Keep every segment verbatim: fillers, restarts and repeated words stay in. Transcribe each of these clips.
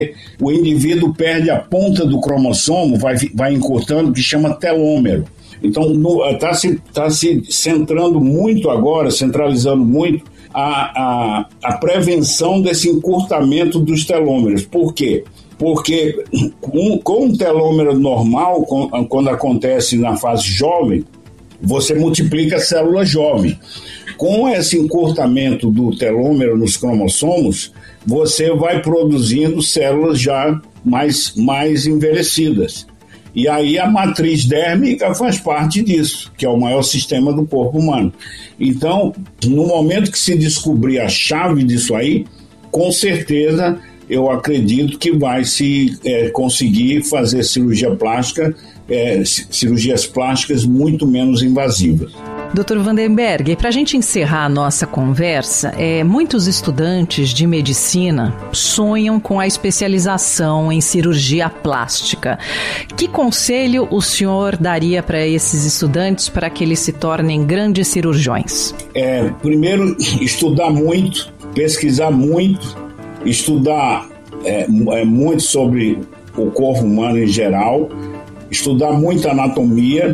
o indivíduo perde a ponta do cromossomo, vai, vai encurtando, que chama telômero. Então, está se, tá se centrando muito agora, centralizando muito a, a, a prevenção desse encurtamento dos telômeros. Por quê? Porque um, com um telômero normal, com, quando acontece na fase jovem, você multiplica a célula jovem. Com esse encurtamento do telômero nos cromossomos, você vai produzindo células já mais, mais envelhecidas. E aí a matriz dérmica faz parte disso, que é o maior sistema do corpo humano. Então, no momento que se descobrir a chave disso aí, com certeza eu acredito que vai se é, conseguir fazer cirurgia plástica, é, cirurgias plásticas muito menos invasivas. doutor Vandenberg, para a gente encerrar a nossa conversa, é, muitos estudantes de medicina sonham com a especialização em cirurgia plástica. Que conselho o senhor daria para esses estudantes para que eles se tornem grandes cirurgiões? É, primeiro, estudar muito, pesquisar muito, estudar é, é, muito sobre o corpo humano em geral, estudar muito anatomia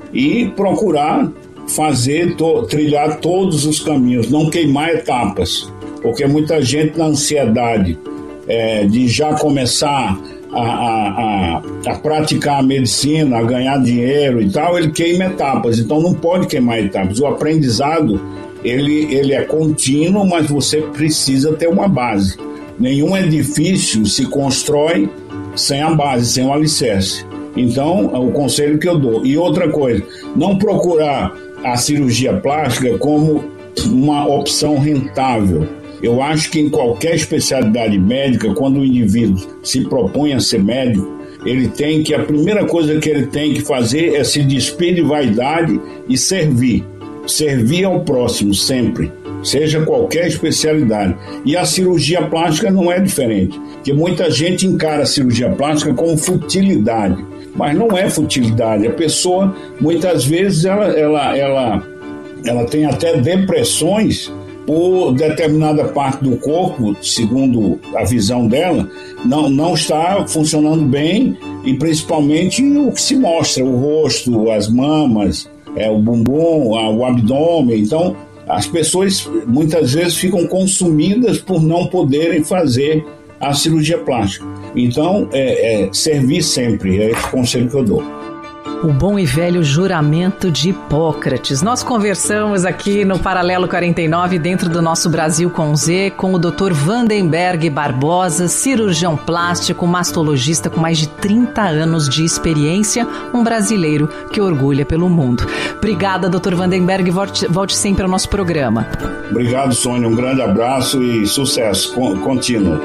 e procurar fazer, to, trilhar todos os caminhos, não queimar etapas, porque muita gente na ansiedade é, de já começar a, a, a, a praticar a medicina, a ganhar dinheiro e tal, ele queima etapas, então não pode queimar etapas. O aprendizado, ele, ele é contínuo, mas você precisa ter uma base. Nenhum edifício se constrói sem a base, sem o alicerce. Então, é o conselho que eu dou. E outra coisa, não procurar a cirurgia plástica como uma opção rentável. Eu acho que em qualquer especialidade médica, quando o indivíduo se propõe a ser médico, ele tem que, a primeira coisa que ele tem que fazer é se despir de vaidade e servir. Servir ao próximo sempre, seja qualquer especialidade. E a cirurgia plástica não é diferente, porque muita gente encara a cirurgia plástica como futilidade. Mas não é futilidade. A pessoa, muitas vezes, ela, ela, ela, ela tem até depressões por determinada parte do corpo, segundo a visão dela, não, não está funcionando bem, e principalmente o que se mostra, o rosto, as mamas, é, o bumbum, a, o abdômen. Então, as pessoas muitas vezes ficam consumidas por não poderem fazer a cirurgia plástica. Então, é, é, servir sempre, é esse conselho que eu dou. O bom e velho juramento de Hipócrates. Nós conversamos aqui no Paralelo quarenta e nove, dentro do nosso Brasil com Z, com o doutor Vandenberg Barbosa, cirurgião plástico, mastologista com mais de trinta anos de experiência, um brasileiro que orgulha pelo mundo. Obrigada, doutor Vandenberg, volte, volte sempre ao nosso programa. Obrigado, Sônia, um grande abraço e sucesso contínuo.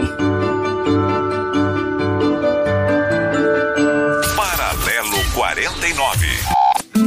Paralelo quarenta e nove.